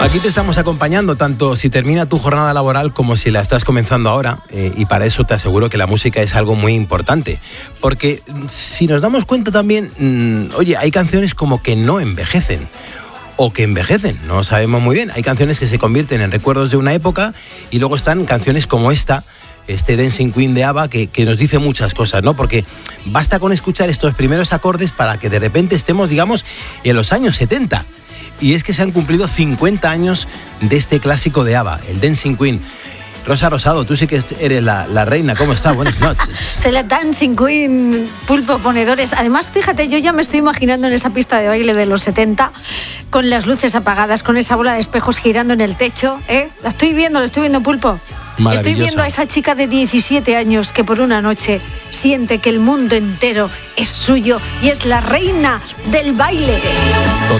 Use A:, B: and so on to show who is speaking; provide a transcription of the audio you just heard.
A: Aquí te estamos acompañando tanto si termina tu jornada laboral como si la estás comenzando ahora, y para eso te aseguro que la música es algo muy importante, porque si nos damos cuenta también, oye, hay canciones como que no envejecen o que envejecen, no sabemos muy bien. Hay canciones que se convierten en recuerdos de una época y luego están canciones como este Dancing Queen de ABBA que nos dice muchas cosas, ¿no? Porque basta con escuchar estos primeros acordes para que de repente estemos, digamos, en los años 70. Y es que se han cumplido 50 años de este clásico de ABBA, el Dancing Queen. Rosa Rosado, tú sí que eres la reina. ¿Cómo estás? Buenas noches.
B: Soy la Dancing Queen, Pulpo Ponedores. Además, fíjate, yo ya me estoy imaginando en esa pista de baile de los 70, con las luces apagadas, con esa bola de espejos girando en el techo. Lo estoy viendo, Pulpo. Estoy viendo a esa chica de 17 años que por una noche siente que el mundo entero es suyo y es la reina del baile.